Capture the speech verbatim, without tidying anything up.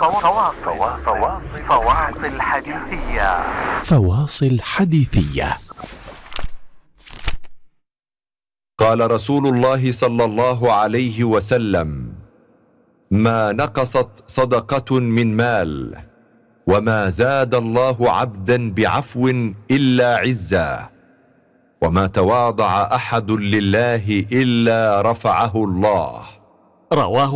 فواصل فواصل فواصل حديثية. فواصل حديثية. قال رسول الله صلى الله عليه وسلم: ما نقصت صدقة من مال، وما زاد الله عبدا بعفو إلا عزا، وما تواضع أحد لله إلا رفعه الله. رواه